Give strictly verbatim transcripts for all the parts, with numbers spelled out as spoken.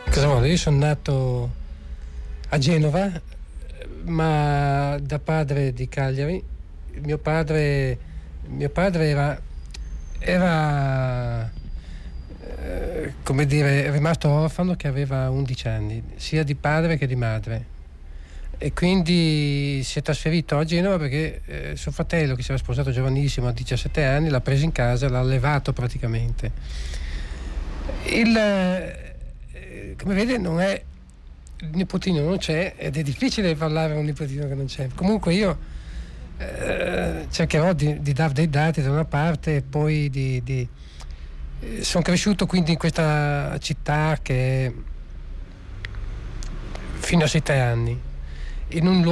Cosa vuole? Io sono nato a Genova, ma da padre di Cagliari. Mio padre, mio padre era, era eh, come dire, è rimasto orfano che aveva undici anni, sia di padre che di madre. E quindi si è trasferito a Genova perché eh, suo fratello, che si era sposato giovanissimo a diciassette anni, l'ha preso in casa, l'ha allevato praticamente. Il, eh, come vede, non è, il nipotino non c'è ed è difficile parlare a un nipotino che non c'è. Comunque io eh, cercherò di, di dare dei dati da una parte e poi di, di eh, sono cresciuto quindi in questa città che fino a sette anni, in un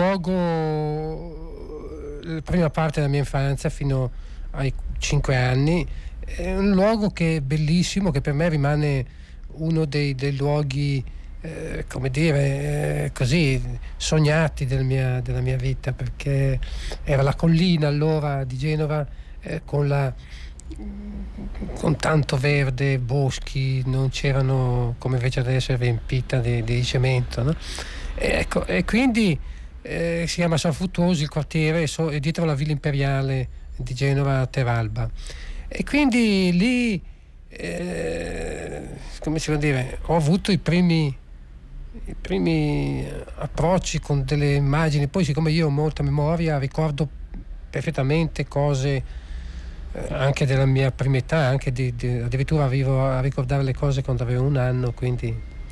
luogo, la prima parte della mia infanzia fino ai cinque anni, è un luogo che è bellissimo, che per me rimane uno dei, dei luoghi eh, come dire eh, così sognati del mia, della mia vita, perché era la collina allora di Genova eh, con la con tanto verde, boschi, non c'erano come invece adesso è riempita di, di cemento, no? E, ecco, e quindi eh, si chiama San Fruttuoso il quartiere, so, è dietro la Villa Imperiale di Genova, Teralba, e quindi lì eh, come si può dire, ho avuto i primi i primi approcci con delle immagini. Poi siccome io ho molta memoria ricordo perfettamente cose eh, anche della mia prima età, anche di, di, addirittura arrivo a ricordare le cose quando avevo un anno, quindi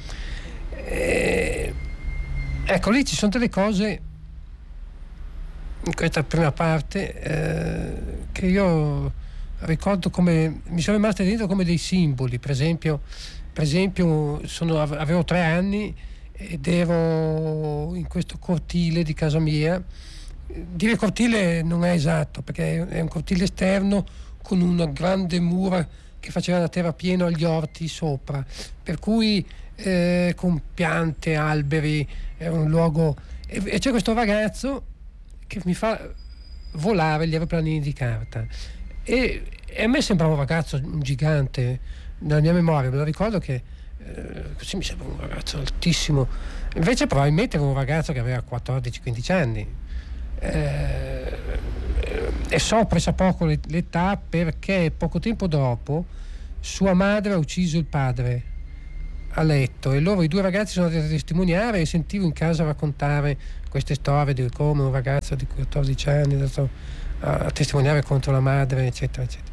eh, ecco, lì ci sono delle cose in questa prima parte eh, che io ricordo come mi sono rimaste dentro come dei simboli. Per esempio, per esempio sono, avevo tre anni ed ero in questo cortile di casa mia. Dire cortile non è esatto, perché è un cortile esterno con una grande mura che faceva la terra pieno agli orti sopra, per cui eh, con piante, alberi, era un luogo, e, e c'è questo ragazzo che mi fa volare gli aeroplanini di carta e, e a me sembrava un ragazzo, un gigante nella mia memoria, me lo ricordo che eh, così mi sembra un ragazzo altissimo, invece probabilmente era un ragazzo che aveva quattordici quindici anni. Eh, e so pressappoco l'età perché poco tempo dopo sua madre ha ucciso il padre a letto e loro, i due ragazzi, sono andati a testimoniare e sentivo in casa raccontare queste storie di come un ragazzo di quattordici anni è andato a testimoniare contro la madre, eccetera eccetera.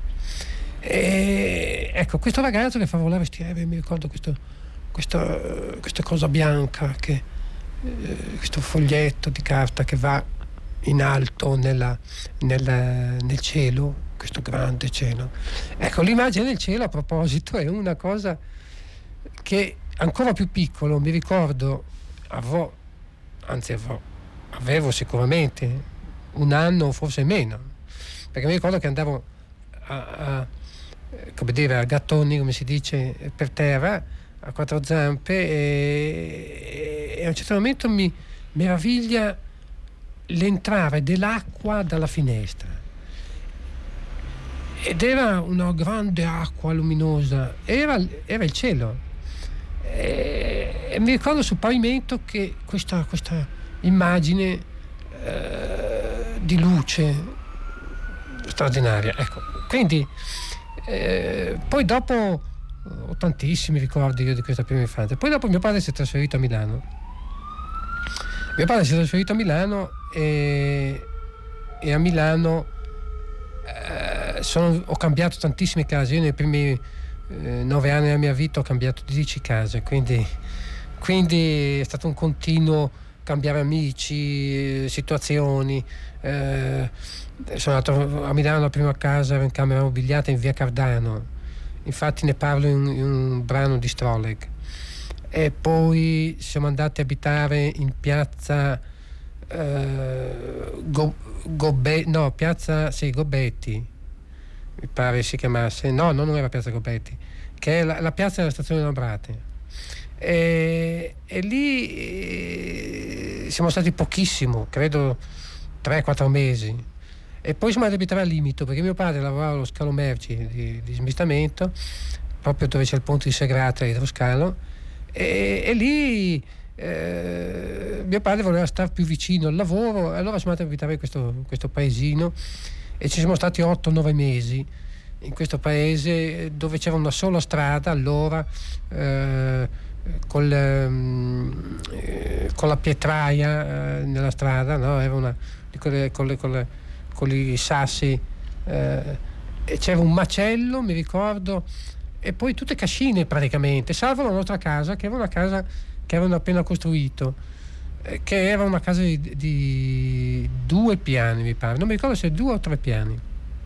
E ecco, questo ragazzo che fa volare questi aerei, mi ricordo questo, questo, questa cosa bianca, che, eh, questo foglietto di carta che va in alto nella, nella, nel cielo, questo grande cielo. Ecco, l'immagine del cielo, a proposito, è una cosa che ancora più piccolo mi ricordo, avrò, anzi avrò, avevo sicuramente un anno o forse meno, perché mi ricordo che andavo a, a come dire, a gattoni, come si dice, per terra a quattro zampe e, e a un certo momento mi meraviglia l'entrare dell'acqua dalla finestra ed era una grande acqua luminosa, era, era il cielo e, e mi ricordo sul pavimento che questa, questa immagine eh, di luce straordinaria, ecco. Quindi eh, poi dopo ho tantissimi ricordi io di questa prima infanzia. Poi dopo mio padre si è trasferito a Milano mio padre si è trasferito a Milano e, e a Milano eh, sono, ho cambiato tantissime case. Io nei primi eh, nove anni della mia vita ho cambiato dieci case, quindi, quindi è stato un continuo cambiare amici, situazioni. Eh, sono andato a Milano, la prima casa era in camera mobiliata in via Cardano, infatti ne parlo in, in un brano di Stroleg. E poi siamo andati a abitare in piazza eh, Go, Gobe, no, piazza sì, Gobetti, mi pare si chiamasse, no, no, non era piazza Gobetti, che è la, la piazza della stazione Lambrate. E, e lì eh, siamo stati pochissimo, credo tre quattro mesi, e poi siamo andati a abitare a Limito perché mio padre lavorava allo scalo merci di, di smistamento proprio dove c'è il ponte di Segrate, l'idroscalo, e, e lì eh, mio padre voleva stare più vicino al lavoro, e allora siamo andati a abitare questo, questo paesino, e ci siamo stati otto nove mesi in questo paese, dove c'era una sola strada allora, eh, col, eh, con la pietraia eh, nella strada, no? Era una di quelle, con, le, con, le, con i sassi, eh, e c'era un macello, mi ricordo, e poi tutte cascine praticamente, salvo la nostra casa, che era una casa che avevano appena costruito, eh, che era una casa di, di due piani, mi pare, non mi ricordo se due o tre piani,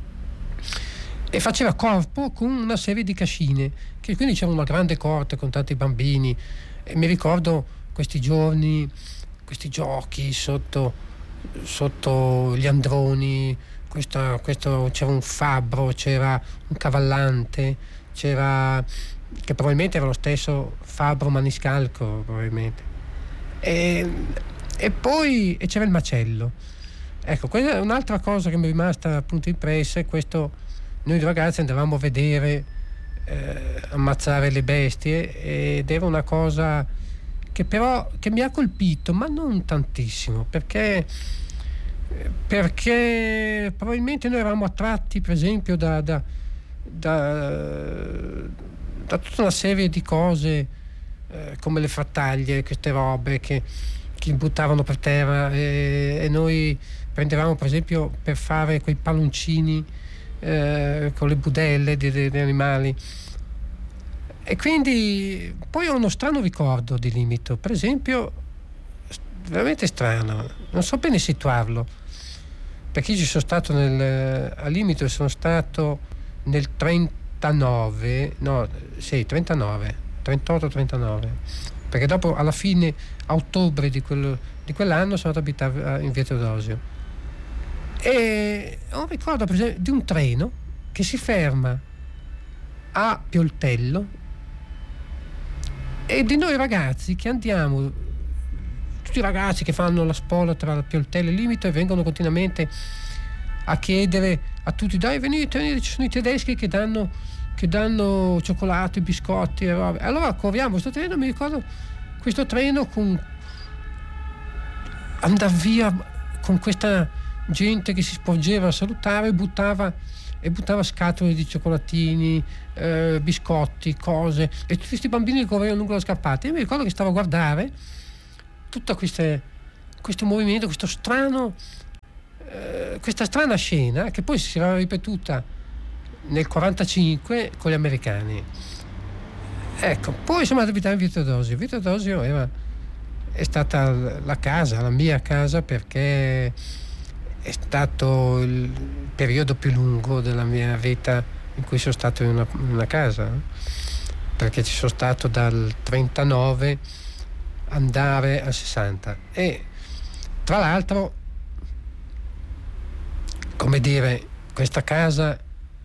e faceva corpo con una serie di cascine, che quindi c'era una grande corte con tanti bambini, e mi ricordo questi giorni, questi giochi sotto, sotto gli androni, questa, questo, c'era un fabbro, c'era un cavallante, c'era, che probabilmente era lo stesso fabbro maniscalco probabilmente, e, e poi e c'era il macello. Ecco, questa è un'altra cosa che mi è rimasta appunto impressa, è questo. Noi ragazzi andavamo a vedere eh, ammazzare le bestie, ed era una cosa che però che mi ha colpito, ma non tantissimo, perché perché probabilmente noi eravamo attratti per esempio da, da, da, da tutta una serie di cose, eh, come le frattaglie, queste robe che, che buttavano per terra, e, e noi prendevamo per esempio per fare quei palloncini Eh, con le budelle degli animali, e quindi poi ho uno strano ricordo di Limito, per esempio, veramente strano, non so bene situarlo, perché io ci sono stato nel, a Limito sono stato nel trentanove, no, sì, trentanove, trentotto trentanove, perché dopo alla fine, a ottobre di, quello, di quell'anno sono andato a abitare in via Teodosio. E ho un ricordo per esempio di un treno che si ferma a Pioltello, e di noi ragazzi che andiamo, tutti i ragazzi che fanno la spola tra Pioltello e Limito, e vengono continuamente a chiedere a tutti: dai, venite, venite, ci sono i tedeschi che danno, che danno cioccolato, biscotti e robe. Allora corriamo questo treno, mi ricordo questo treno con andava via con questa gente che si sporgeva a salutare e buttava, e buttava scatole di cioccolatini, eh, biscotti, cose, e tutti questi bambini che correvano lungo la scarpata. Io mi ricordo che stavo a guardare tutto queste, questo movimento, questo strano, eh, questa strana scena che poi si era ripetuta nel quarantacinque con gli americani. Ecco, poi siamo andati a abitare in via Teodosio. Via Teodosio era, è stata la casa, la mia casa, perché è stato il periodo più lungo della mia vita in cui sono stato in una, in una casa, perché ci sono stato dal trentanove andare al sessanta, e tra l'altro, come dire, questa casa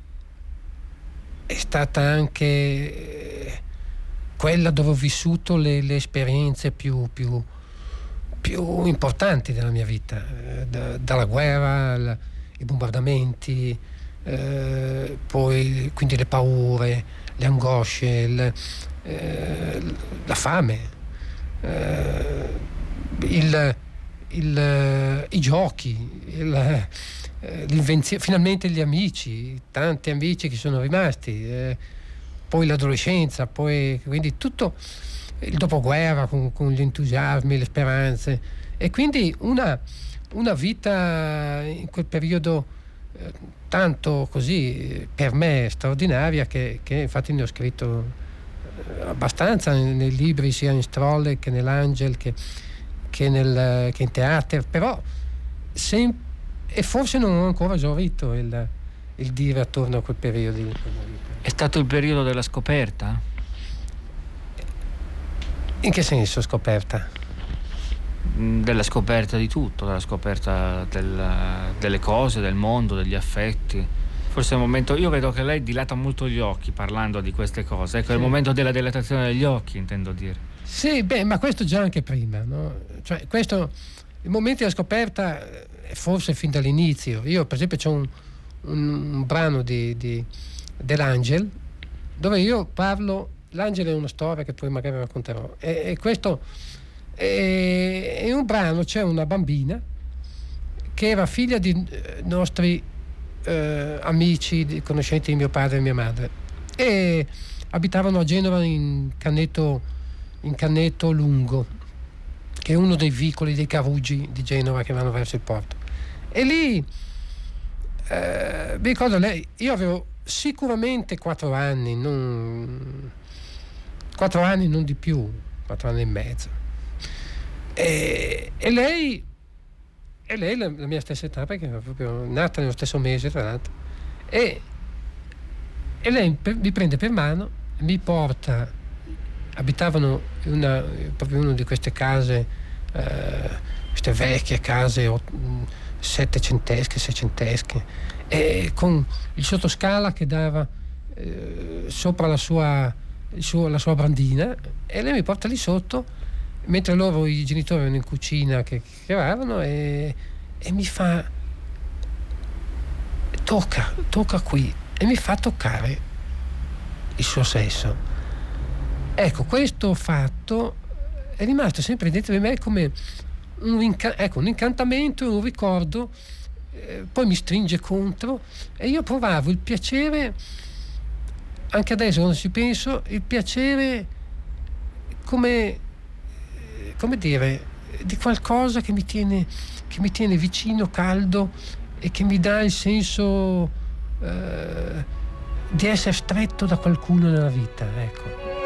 è stata anche quella dove ho vissuto le, le esperienze più, più più importanti della mia vita, eh, da, dalla guerra, la, i bombardamenti, eh, poi quindi le paure, le angosce, il, eh, la fame, eh, il, il, i giochi, il, l'invenzione, finalmente gli amici, tanti amici che sono rimasti, eh, poi l'adolescenza, poi quindi tutto il dopoguerra con, con gli entusiasmi, le speranze, e quindi una, una vita in quel periodo eh, tanto così per me straordinaria, che, che infatti ne ho scritto eh, abbastanza nei, nei libri, sia in Strolle che nell'Angel che, che, nel, che in Theater, però sem- e forse non ho ancora esaurito il, il dire attorno a quel periodo di vita. È stato il periodo della scoperta? In che senso scoperta? Della scoperta di tutto, della scoperta del, delle cose, del mondo, degli affetti. Forse è il momento, io vedo che lei dilata molto gli occhi parlando di queste cose, ecco, sì. È il momento della dilatazione degli occhi, intendo dire. Sì, beh, ma questo già anche prima, no? Cioè, questo, il momento della scoperta è forse fin dall'inizio. Io per esempio c'ho un, un, un brano di, di, dell'Angel, dove io parlo L'Angelo è una storia che poi magari racconterò, e, e questo è, è un brano. C'è una bambina che era figlia di nostri eh, amici, di conoscenti di mio padre e mia madre, e abitavano a Genova in Canneto, in Canneto Lungo, che è uno dei vicoli, dei caruggi di Genova che vanno verso il porto. E lì eh, mi ricordo lei, io avevo sicuramente quattro anni, non quattro anni, non di più, quattro anni e mezzo, e, e lei e lei la, la mia stessa età, perché era proprio nata nello stesso mese tra l'altro, e, e lei per, mi prende per mano, mi porta, abitavano in una, proprio in una di queste case, eh, queste vecchie case settecentesche, seicentesche, e con il sottoscala che dava eh, sopra la sua, il suo, la sua brandina, e lei mi porta lì sotto mentre loro, i genitori, erano in cucina che chiacchieravano, e, e mi fa tocca, tocca qui, e mi fa toccare il suo sesso. Ecco, questo fatto è rimasto sempre dentro di me come un, inca- ecco, un incantamento, un ricordo. Eh, poi mi stringe contro, e io provavo il piacere, anche adesso quando ci penso, il piacere come, come dire, di qualcosa che mi tiene, che mi tiene vicino, caldo, e che mi dà il senso eh, di essere stretto da qualcuno nella vita, ecco.